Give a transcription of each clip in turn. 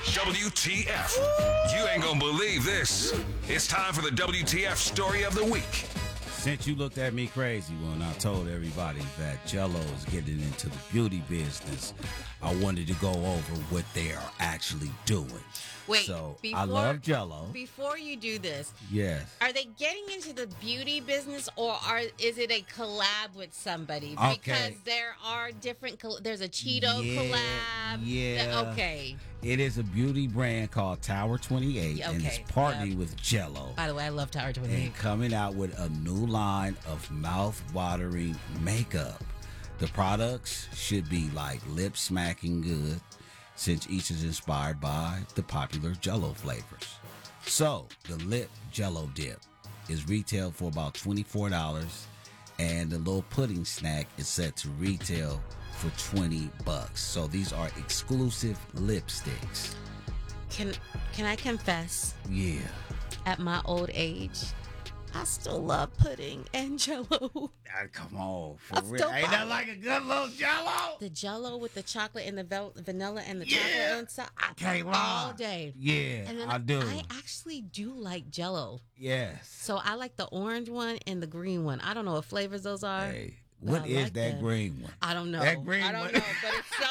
WTF. You ain't gonna believe this. It's time for the WTF story of the week. Since you looked at me crazy when I told everybody that Jell-O is getting into the beauty business, I wanted to go over what they are actually doing. Wait, so I love Jell-O. Before you do this, Yes. are they getting into the beauty business, or is it a collab with somebody? Okay. Because there are different. There's a Cheeto collab. Yeah. Okay. It is a beauty brand called Tower 28, and it's partnering with Jell-O. By the way, I love Tower 28. And coming out with a new line of mouth-watering makeup. The products should be like lip-smacking good, since each is inspired by the popular Jell-O flavors. So, the lip Jell-O dip is retailed for about $24, and the little pudding snack is set to retail for $20. So these are exclusive lipsticks. Can I confess? Yeah. At my old age, I still love pudding and Jell-O. Come on, for real. Ain't that like a good little Jell-O? The Jell-O with the chocolate and the vanilla and the chocolate inside. I can't lie. All day. Yeah, and then I do. I actually do like Jell-O. Yes. So I like the orange one and the green one. I don't know what flavors those are. Hey, what is like that them. green one? I don't know. That green I don't one. know, but it's so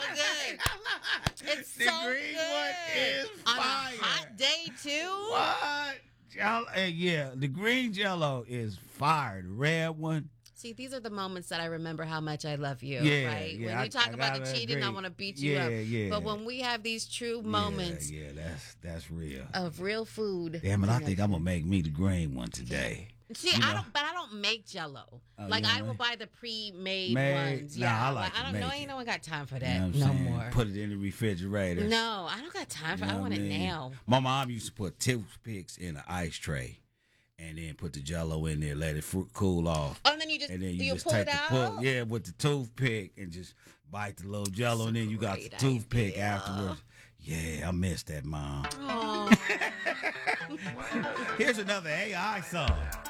good. It's The so green good. one is On fire. a hot day too. What? Yeah, the green Jell-O is fire. The red one. See, these are the moments that I remember how much I love you. Yeah, right? yeah, When I you talk about the gotta cheating, I agree. want to beat you up. Yeah. But when we have these true moments Yeah, that's real. of real food. Damn it, I think I'm gonna make me the green one today. See, I don't make Jell-O. Oh, like you know I will what? buy the pre-made Made? ones. Nah, Yeah, I like to I don't make know. it. Ain't no one got time for You that know what I'm no saying? more. Put it in the refrigerator. No, I don't got time for. You know I want what it mean? now. My mom used to put toothpicks in an ice tray, and then put the Jell-O in there, let it cool off. Oh, and then you just pull take it out. with the toothpick and just bite the little Jell-O, and then you got the great toothpick idea. afterwards. Yeah, I miss that, Mom. Oh. Here's another AI song.